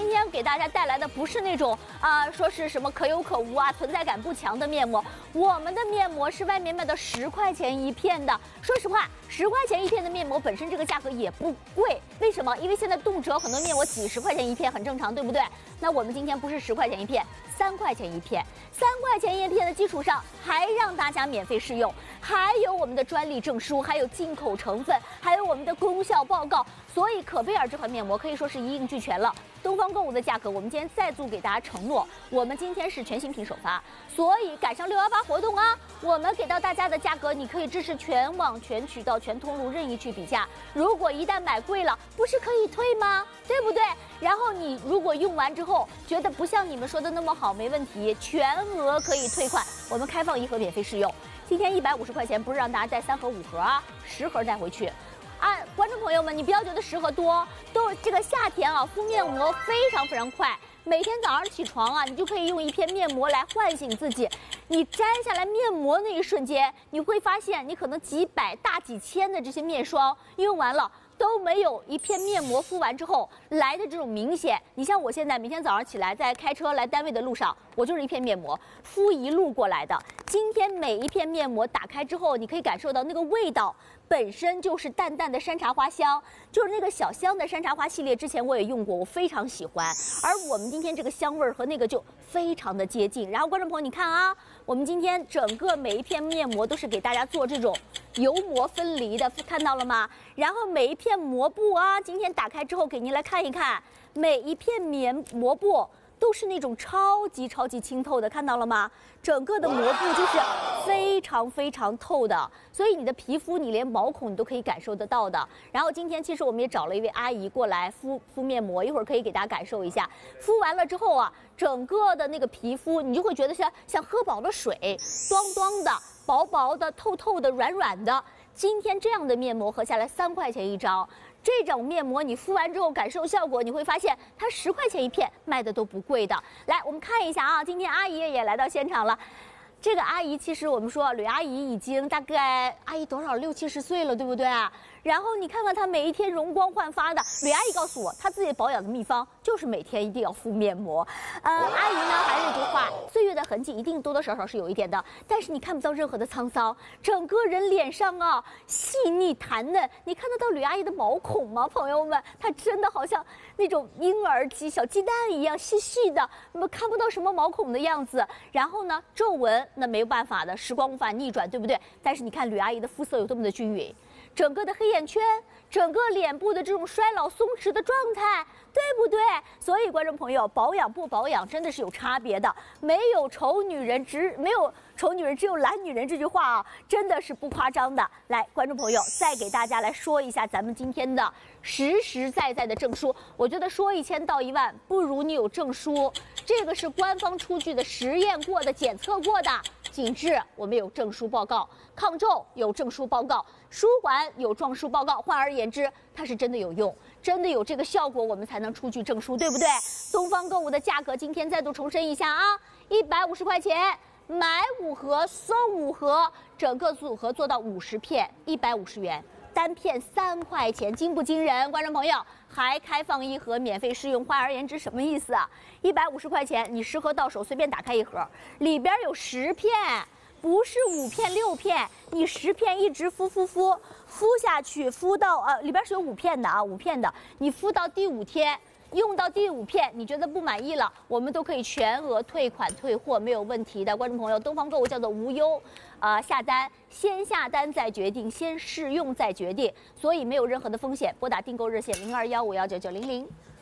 今天给大家带来的不是那种说是什么可有可无啊，存在感不强的面膜。我们的面膜是外面卖到10块钱一片的。说实话，10块钱一片的面膜本身这个价格也不贵，为什么？因为现在动辄很多面膜几十块钱一片，很正常，对不对？那我们今天不是10块钱一片，3块钱一片，3块钱一片的基础上，还让大家免费试用，还有我们的专利证书，还有进口成分，还有我们的功效报告。所以可贝尔这款面膜可以说是一应俱全了。东方购物的价格，我们今天再度给大家承诺，我们今天是全新品首发，所以赶上618活动啊，我们给到大家的价格，你可以支持全网、全渠道、全通路任意去比价。如果一旦买贵了，不是可以退吗？对不对？然后你如果用完之后觉得不像你们说的那么好，没问题，全额可以退款。我们开放1盒免费试用。今天150块钱不是让大家带3盒、5盒啊，10盒带回去。观众朋友们，你不要觉得10盒多，都这个夏天啊，敷面膜非常非常快。每天早上起床啊，你就可以用一片面膜来唤醒自己。你摘下来面膜那一瞬间，你会发现你可能几百、大几千的这些面霜用完了，都没有一片面膜敷完之后来的这种明显。你像我现在每天早上起来在开车来单位的路上，我就是一片面膜敷一路过来的。今天每一片面膜打开之后，你可以感受到那个味道本身就是淡淡的山茶花香，就是那个小香的山茶花系列，之前我也用过，我非常喜欢。而我们今天这个香味和那个就非常的接近。然后观众朋友，你看啊，我们今天整个每一片面膜都是给大家做这种油膜分离的，看到了吗？然后每一片膜布啊，今天打开之后给您来看一看，每一片膜布都是那种超级清透的，看到了吗？整个的膜布就是非常透的，所以你的皮肤你连毛孔你都可以感受得到的。然后今天其实我们也找了一位阿姨过来敷面膜，一会儿可以给大家感受一下。敷完了之后啊，整个的那个皮肤你就会觉得像喝饱了水，端的、薄的、透的、软的。今天这样的面膜合下来3块钱一张。这种面膜你敷完之后感受效果，你会发现它10块钱一片，卖的都不贵的。来，我们看一下啊，今天阿姨也来到现场了。这个阿姨其实我们说吕阿姨已经大概阿姨多少60、70岁了，对不对？然后你看看她每一天容光焕发的。吕阿姨告诉我，她自己保养的秘方就是每天一定要敷面膜。阿姨呢还是那句话，岁月的痕迹一定多多少少是有一点的，但是你看不到任何的沧桑，整个人脸上啊细腻弹嫩。你看得到吕阿姨的毛孔吗，朋友们？她真的好像那种婴儿鸡小鸡蛋一样细细的，我们看不到什么毛孔的样子。然后呢，皱纹那没有办法的，时光无法逆转，对不对？但是你看吕阿姨的肤色有多么的均匀，整个的黑眼圈，整个脸部的这种衰老松弛的状态，对不对？所以观众朋友，保养不保养真的是有差别的，没有丑女人只有懒女人这句话啊，真的是不夸张的。来，观众朋友，再给大家来说一下咱们今天的实在的证书。我觉得说1000到1万，不如你有证书。这个是官方出具的、实验过的、检测过的。紧致我们有证书报告，抗皱有证书报告，舒缓有证书报告。换而言之，它是真的有用，真的有这个效果，我们才能出具证书，对不对？东方购物的价格今天再度重申一下啊，150块钱买5盒送5盒，整个组合做到50片，150元。单片3块钱，惊不惊人？观众朋友，还开放1盒免费试用。换而言之，什么意思啊？150块钱，你10盒到手，随便打开1盒，里边有10片，不是5片6片，你10片一直敷下去，敷到里边是有5片的啊，5片的，你敷到第5天。用到第5片，你觉得不满意了，我们都可以全额退款退货，没有问题的。观众朋友，东方购物叫做无忧，下单先下单再决定，先试用再决定，所以没有任何的风险。拨打订购热线0215199900。